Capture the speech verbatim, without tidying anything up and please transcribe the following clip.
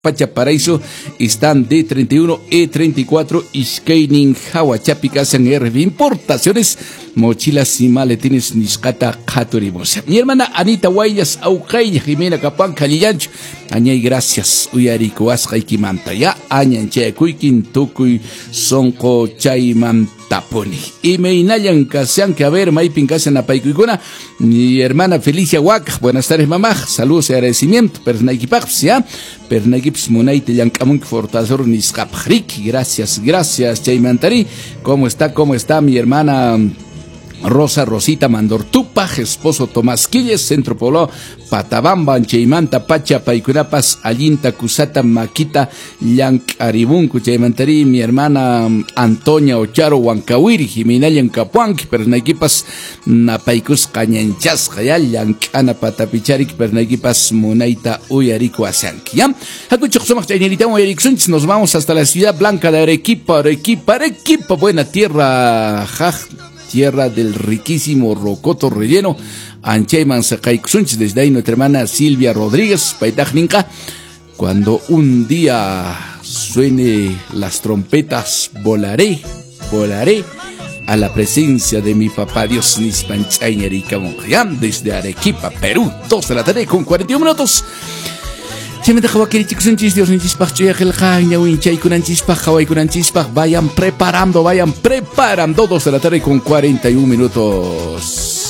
Pacha Paraíso están D treinta y uno E treinta y cuatro Iskaining Hawachapi Casan R V Importaciones Mochilas y maletines Niscata Katurimos. Mi hermana Anita Guayas Aucaya Jimena Capán Calillancho Añay gracias Uyarico Ascaikimanta ya Añanche Kuikin Tukuy Sonko Chaimantaponi y me inayan casean que a ver Maipin Casan Apaikuikuna mi hermana Felicia Huac. Buenas tardes mamá, saludos y agradecimiento Pernaikipaks ya Pernagips Munaite Yankamun Fortazor Niscaprik. Gracias, gracias Chaimantari. ¿Cómo está? ¿Cómo está mi hermana Rosa Rosita Mandortupa, esposo Tomás Quilles, Centro Polo, Patabamba, Chaimanta, Pacha, Paicurapas, Allinta, Cusata, Maquita, Yancaribuncu, Chaimantari, mi hermana Antonia Ocharo, Huancawiri, Jimena, Yancapuanqui, Pernaquipas, Napaicus, Cañanchas, Jayal, Yancana, Patapicharik, Pernaquipas, Munaita, Uyarico, Asanqui, ¿ya? Acuchosomach, Chainelita, Uyarixunch, nos vamos hasta la ciudad blanca de Arequipa, Arequipa, Arequipa, buena tierra, jaj. Tierra del riquísimo rocoto relleno, Anchayman Sacaixunch, desde ahí nuestra hermana Silvia Rodríguez, Paitajninca. Cuando un día suene las trompetas, volaré, volaré a la presencia de mi papá Dios Nispanchañerica Monjayán, desde Arequipa, Perú, dos de la tarde con cuarenta y un minutos. Vayan preparando, vayan preparando, dos de la tarde con cuarenta y un minutos.